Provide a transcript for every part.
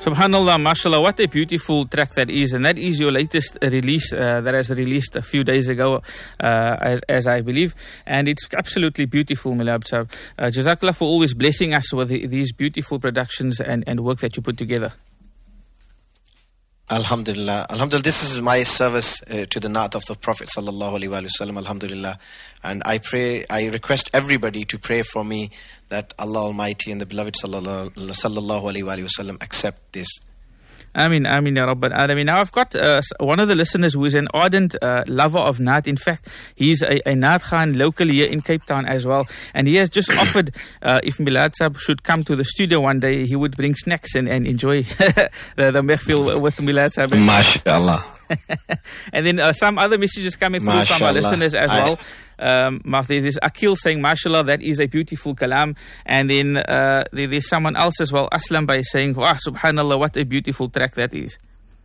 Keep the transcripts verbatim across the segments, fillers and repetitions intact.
Subhanallah, mashallah, what a beautiful track that is. And that is your latest release uh, that has released a few days ago, uh, as, as I believe. And it's absolutely beautiful, Milad Sahab. Uh, Jazakallah for always blessing us with the, these beautiful productions and, and work that you put together. Alhamdulillah. Alhamdulillah, this is my service uh, to the Naat of the Prophet sallallahu alaihi wasallam. Alhamdulillah. And I pray, I request everybody to pray for me that Allah Almighty and the beloved sallallahu alaihi wasallam accept this. Ameen, Ameen, Ya Rabbal Alameen. Now, I've got uh, one of the listeners who is an ardent uh, lover of Naat. In fact, he's a, a Naat Khan locally here in Cape Town as well. And he has just offered, uh, if Milad Sahab should come to the studio one day, he would bring snacks and, and enjoy the, the mehfil with Milad Sahab. MashaAllah. And then uh, some other messages coming through Mashallah. From our listeners as I, well. Um, there's Akil saying, Mashallah, that is a beautiful kalam. And then uh, there's someone else as well, Aslam Bhai, saying, wow, Subhanallah, what a beautiful track that is.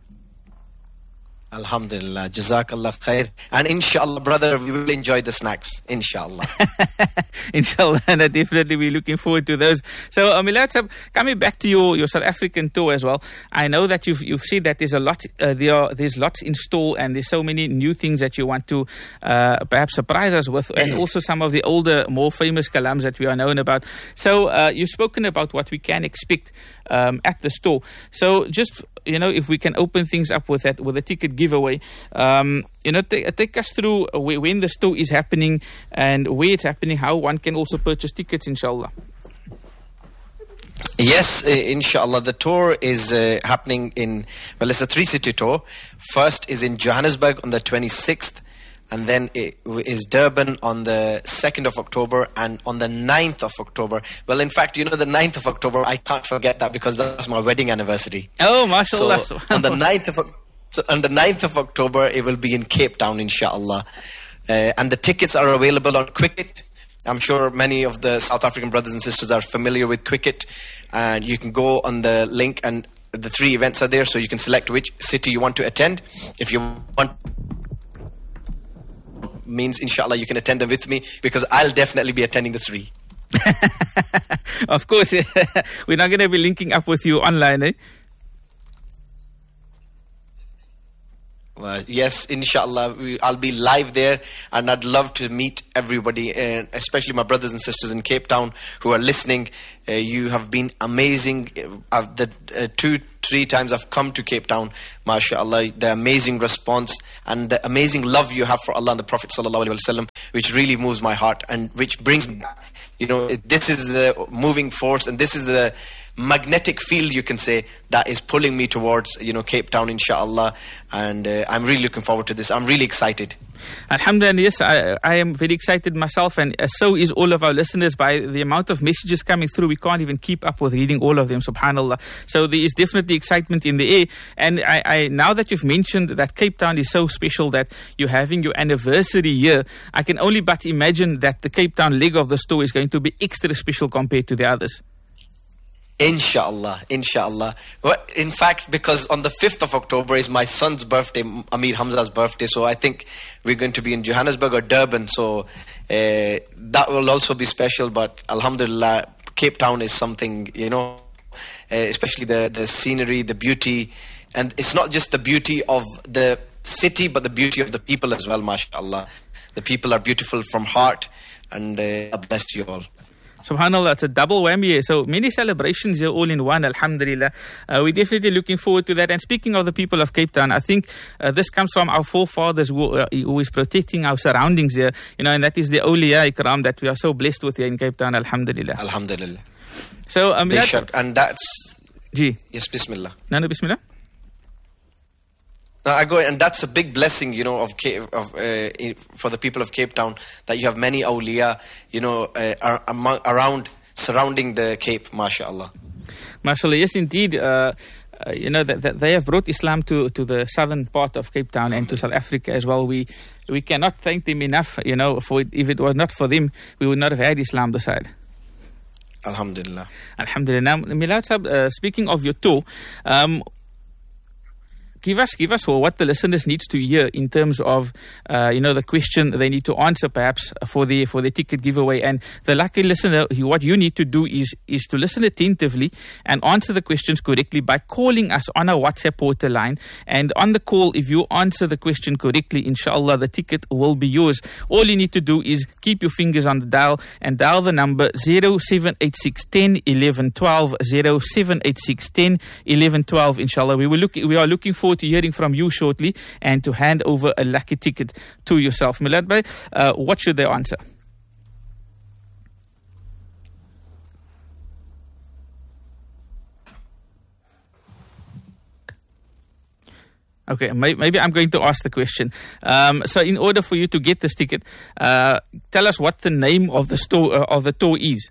Alhamdulillah, Jazakallah khair. And inshallah, brother, we will enjoy the snacks. Inshallah. Inshallah, and I definitely be looking forward to those. So, uh, Milad Sahab, coming back to your, your South African tour as well, I know that you've you've said that there's a lot, uh, there are, there's lots in store, and there's so many new things that you want to uh, perhaps surprise us with, and also some of the older, more famous kalams that we are known about. So, uh, you've spoken about what we can expect um, at the store. So, just you know, if we can open things up with that, with a ticket giveaway, um, you know, t- take us through when the store is happening and where it's happening, how one can also purchase tickets, inshallah. Yes, uh, inshallah. The tour is uh, happening in, well, it's a three-city tour. First is in Johannesburg on the twenty-sixth, and then it is Durban on the second of October, and on the ninth of October. Well, in fact, you know, the ninth of October, I can't forget that because that's my wedding anniversary. Oh, mashallah. So on the ninth of so on the ninth of October, it will be in Cape Town, inshallah. Uh, and the tickets are available on Quicket. I'm sure many of the South African brothers and sisters are familiar with Quicket. And you can go on the link, and the three events are there, so you can select which city you want to attend. If you want, means inshallah you can attend them with me, because I'll definitely be attending the three. Of course, we're not going to be linking up with you online, eh? Well, yes, inshallah, we, I'll be live there, and I'd love to meet everybody, and especially my brothers and sisters in Cape Town who are listening. Uh, you have been amazing. Uh, the uh, two, three times I've come to Cape Town, mashallah, the amazing response and the amazing love you have for Allah and the Prophet sallallahu alaihi wasallam, which really moves my heart and which brings me back. You know, this is the moving force, and this is the magnetic field, you can say, that is pulling me towards, you know, Cape Town, inshallah. And uh, I'm really looking forward to this. I'm really excited. Alhamdulillah, yes, I, I am very excited myself, and uh, so is all of our listeners. By the amount of messages coming through, we can't even keep up with reading all of them, subhanallah. So there is definitely excitement in the air. And I, I now that you've mentioned that Cape Town is so special, that you're having your anniversary year, I can only but imagine that the Cape Town leg of the store is going to be extra special compared to the others. Inshallah, inshallah. Well, in fact, because on the fifth of October is my son's birthday, Amir Hamza's birthday, so I think we're going to be in Johannesburg or Durban, so uh, that will also be special. But alhamdulillah, Cape Town is something, you know, uh, especially the, the scenery, the beauty, and it's not just the beauty of the city, but the beauty of the people as well, mashallah. The people are beautiful from heart, and uh, God bless you all. Subhanallah, it's a double whammy. So many celebrations here all in one, alhamdulillah. Uh, we're definitely looking forward to that. And speaking of the people of Cape Town, I think uh, this comes from our forefathers who, uh, who is protecting our surroundings here, you know, and that is the awliya ikram that we are so blessed with here in Cape Town, alhamdulillah. Alhamdulillah. So, um, that's, and that's... Gee. Yes, bismillah. No, no, bismillah. No, I go, and that's a big blessing, you know, of, Cape, of uh, for the people of Cape Town, that you have many awliya, you know, uh, are among, around, surrounding the Cape, mashallah. Mashallah, yes, indeed. Uh, uh, you know, that, that they have brought Islam to, to the southern part of Cape Town and to South Africa as well. We we cannot thank them enough, you know, for it, if it was not for them, we would not have had Islam this side. Alhamdulillah. Alhamdulillah. Now, Milad Sahab, uh, speaking of your tour, um, give us, give us what the listeners needs to hear in terms of, uh, you know, the question they need to answer perhaps for the for the ticket giveaway. And the lucky listener, what you need to do is is to listen attentively and answer the questions correctly by calling us on our WhatsApp portal line. And on the call, if you answer the question correctly, inshallah, the ticket will be yours. All you need to do is keep your fingers on the dial and dial the number zero seven eight six one zero one one one two, zero seven eight six one zero one one one two. Inshallah, we will look. We are looking forward to hearing from you shortly and to hand over a lucky ticket to yourself. Milad Bhai, uh, what should they answer? Okay, maybe I'm going to ask the question. Um, so, in order for you to get this ticket, uh, tell us what the name of the store uh, of the tour is.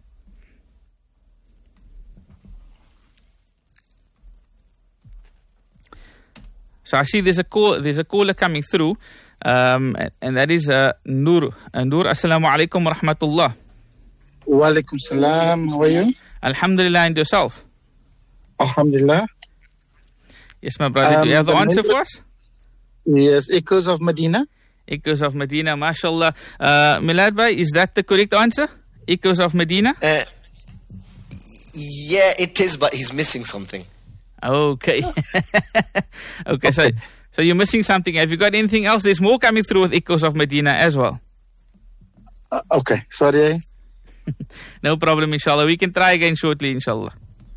So I see there's a call. There's a caller coming through, um, and that is uh, Noor. Uh, Noor, assalamu alaikum wa rahmatullah. Wa alaikum salam. How are you? Alhamdulillah, and yourself? Alhamdulillah. Yes, my brother. Um, Do you have the, the answer for us? Yes, Echoes of Medina. Echoes of Medina, mashallah. Uh, Milad Bhai, is that the correct answer? Echoes of Medina? Uh, yeah, it is, but he's missing something. Okay. okay, so so you're missing something. Have you got anything else? There's more coming through with Echoes of Medina as well. Uh, okay, sorry. No problem, inshallah. We can try again shortly, inshallah.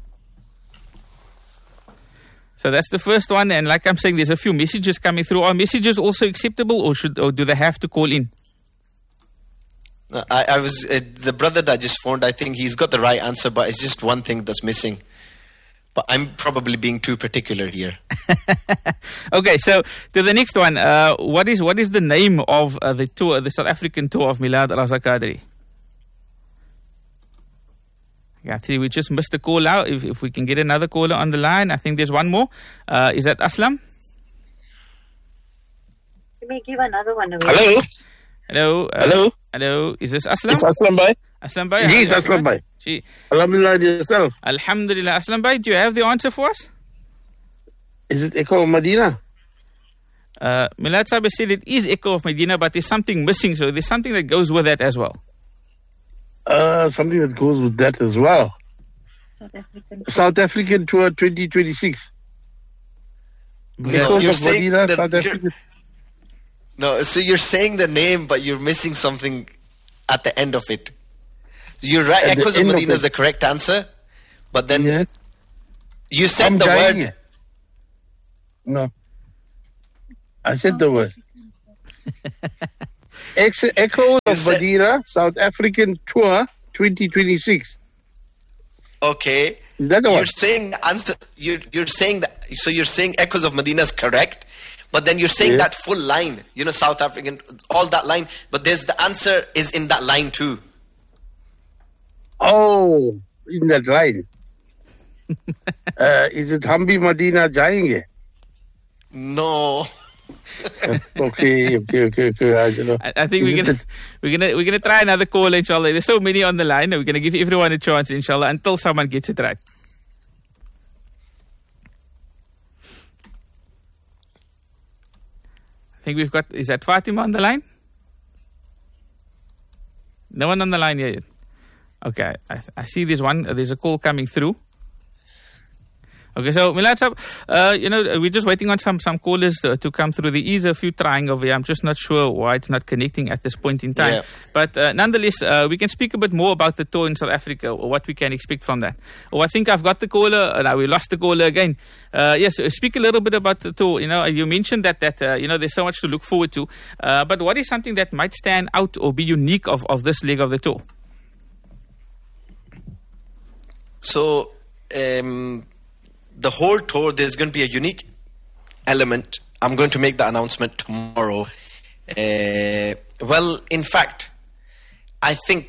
So that's the first one. And like I'm saying, there's a few messages coming through. Are messages also acceptable, or should or do they have to call in? I, I was uh, the brother that just phoned. I think he's got the right answer, but it's just one thing that's missing. But I'm probably being too particular here. Okay, so to the next one. Uh, what is what is the name of uh, the tour, the South African tour of Milad Raza Qadri? Yeah, see, we just missed a call out. If, if we can get another caller on the line, I think there's one more. Uh, is that Aslam? You may give another one away. Hello. Hello. Uh, Hello. Hello. Is this Aslam? It's Aslam Bhai. Aslam Bhai. Yes, Aslam Bhai. Gee. Alhamdulillah, yourself. Alhamdulillah. Aslam Bhai, do you have the answer for us? Is it Echo of Medina? Uh, Milad Sahib said it is Echo of Medina, but there's something missing. So there's something that goes with that as well. Uh, something that goes with that as well. South African, South African Tour twenty twenty-six. No, you're of saying Medina, that South you're- African. No, so you're saying the name, but you're missing something at the end of it. You're right. At the Echoes of end of Medina is it. the correct answer, but then Yes. you said I'm the dying. word. No. I said the word. Ex- Echoes of said- Medina, South African Tour twenty twenty-six. Okay. Is that the You're one? saying the answer. You're you're saying that. So you're saying Echoes of Medina is correct, but then you're saying Yeah. that full line. You know, South African, all that line. But there's the answer is in that line too. Oh, in that line. uh, is it Hambi Medina Jayenge? No. Okay, okay, okay, okay. I don't know. I, I think Is we're it gonna the- we're gonna we're gonna try another call, inshallah. There's so many on the line. We're gonna give everyone a chance, inshallah, until someone gets it right. I think we've got. Is that Fatima on the line? No one on the line yet. Okay, I, I see there's one. There's a call coming through. Okay, so Milad Sahib, uh, you know, we're just waiting on some some callers to, to come through. There is a few trying over here. I'm just not sure why it's not connecting at this point in time. Yeah. But uh, nonetheless, uh, we can speak a bit more about the tour in South Africa, or what we can expect from that. Oh, I think I've got the caller. Uh, now we lost the caller again. Uh, yes, uh, speak a little bit about the tour. You know, you mentioned that that uh, you know there's so much to look forward to. Uh, but what is something that might stand out or be unique of, of this leg of the tour? So, um, the whole tour, there's going to be a unique element. I'm going to make the announcement tomorrow. Uh, well, in fact, I think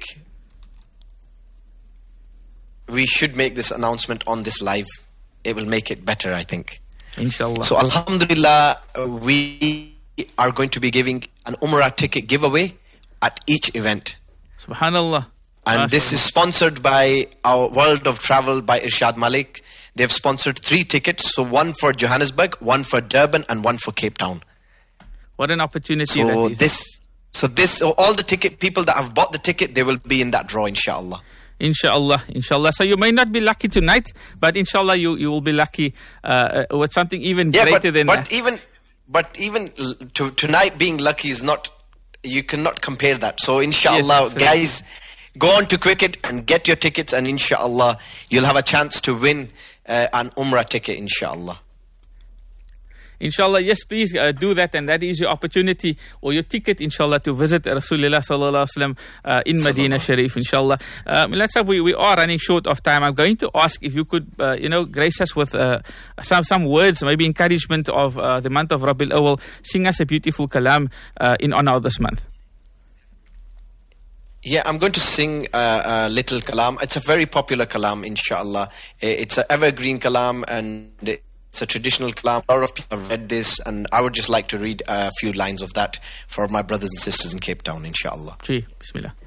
we should make this announcement on this live. It will make it better, I think. Inshallah. So, alhamdulillah, uh, we are going to be giving an Umrah ticket giveaway at each event. Subhanallah. And this is sponsored by our World of Travel by Irshad Malik. They've sponsored three tickets, so one for Johannesburg, one for Durban, and one for Cape Town. What an opportunity So that is. this, so this, so all the ticket people that have bought the ticket, they will be in that draw, inshallah. Inshallah, inshallah. So you may not be lucky tonight, but inshallah you, you will be lucky uh, with something even Yeah, greater but, than but that. even, but even l- to, tonight being lucky is not. You cannot compare that. So inshallah, Yes, absolutely. guys, go on to cricket and get your tickets, and inshallah, you'll have a chance to win uh, an Umrah ticket, inshallah. Inshallah, yes, please uh, do that, and that is your opportunity or your ticket, inshallah, to visit Rasulullah sallallahu alaihi wasallam uh, in Medina Sharif, inshallah. Uh, let's say we, we are running short of time. I'm going to ask if you could, uh, you know, grace us with uh, some some words, maybe encouragement of uh, the month of Rabiul Awwal. Sing us a beautiful kalam uh, in honor of this month. Yeah, I'm going to sing uh, a little kalam. It's a very popular kalam, inshallah. It's an evergreen kalam, and it's a traditional kalam. A lot of people have read this, and I would just like to read a few lines of that for my brothers and sisters in Cape Town, inshallah. Gee, Bismillah.